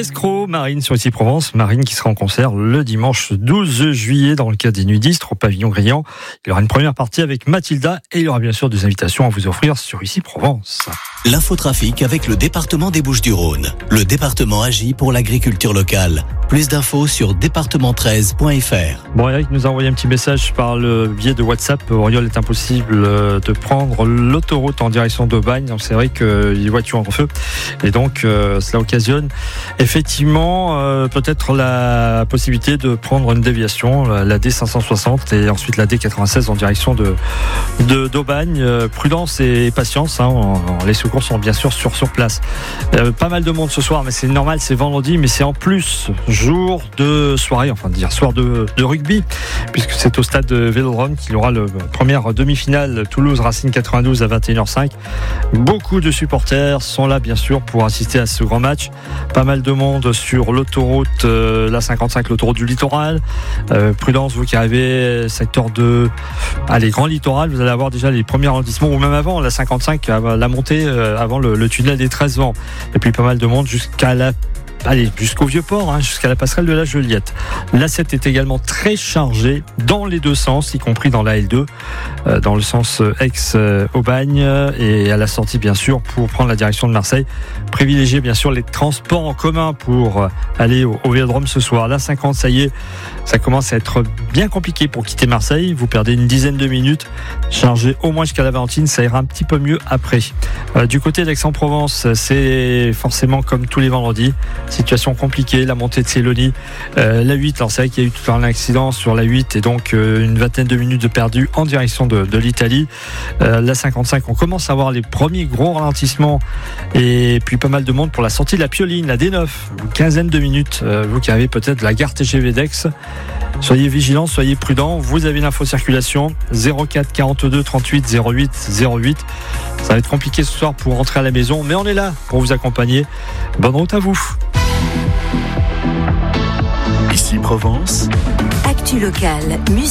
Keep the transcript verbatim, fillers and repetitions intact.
Escroc, Marine sur Ici Provence. Marine qui sera en concert le dimanche douze juillet dans le cadre des Nudistes au pavillon Grillant. Il y aura une première partie avec Mathilda et il y aura bien sûr des invitations à vous offrir sur Ici Provence. L'infotrafic avec le département des Bouches-du-Rhône. Le département agit pour l'agriculture locale. Plus d'infos sur département treize point f r. Bon, Eric nous a envoyé un petit message par le biais de WhatsApp. Auriol est impossible de prendre l'autoroute en direction d'Aubagne. Donc c'est vrai que les voitures en feu. Et donc euh, cela occasionne effectivement euh, peut-être la possibilité de prendre une déviation, la D cinq cent soixante et ensuite la D quatre-vingt-seize en direction de, de d'Aubagne. Euh, prudence et patience. Hein, en, en, les secours sont bien sûr sur, sur place. Euh, pas mal de monde ce soir, mais c'est normal, c'est vendredi, mais c'est en plus jour de soirée, enfin dire soir de, de rugby, puisque c'est au stade de Vélodrome qu'il aura le première demi-finale Toulouse Racing quatre-vingt-douze à vingt et une heures cinq. Beaucoup de supporters sont là bien sûr pour assister à ce grand match. Pas mal de monde sur l'autoroute, euh, la cinquante-cinq, l'autoroute du littoral. Euh, prudence, vous qui arrivez secteur de allez, Grand Littoral, vous allez avoir déjà les premiers arrondissements, ou même avant la cinquante-cinq, la montée euh, avant le, le tunnel des treize vents. Et puis pas mal de monde jusqu'à la Allez, jusqu'au Vieux-Port, hein, jusqu'à la passerelle de la Joliette. L'A sept est également très chargée dans les deux sens, y compris dans la L deux, euh, dans le sens ex-Aubagne et à la sortie, bien sûr, pour prendre la direction de Marseille. Privilégiez, bien sûr, les transports en commun pour aller au, au Vélodrome ce soir. La cinquante, ça y est, ça commence à être bien compliqué pour quitter Marseille. Vous perdez une dizaine de minutes. Chargez au moins jusqu'à la Valentine, ça ira un petit peu mieux après. Euh, du côté d'Aix-en-Provence, c'est forcément comme tous les vendredis. Situation compliquée, la montée de Célonie, euh, la huit, alors c'est vrai qu'il y a eu tout un accident sur la huit et donc euh, une vingtaine de minutes de perdu en direction de, de l'Italie. Euh, la cinquante-cinq, on commence à voir les premiers gros ralentissements et puis pas mal de monde pour la sortie de la Pioline, la D neuf, une quinzaine de minutes, euh, vous qui avez peut-être de la gare T G V d'Aix. Soyez vigilants, soyez prudents, vous avez l'info circulation zéro quatre quarante-deux trente-huit zéro huit zéro huit. Ça va être compliqué ce soir pour rentrer à la maison, mais on est là pour vous accompagner. Bonne route à vous. Ici Provence. Actu locale, musique.